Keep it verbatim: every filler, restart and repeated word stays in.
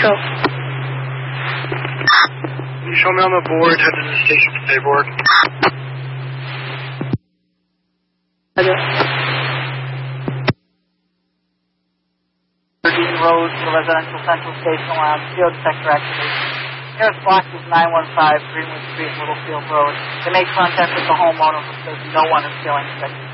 Go. Can you show me on the board, head to the station to pay board? Okay. Dean Road to the residential central station lounge, field detector activation. Nearest block is nine one five Greenwood Street, Littlefield Road. They make contact with the homeowner who says no one is feeling sick.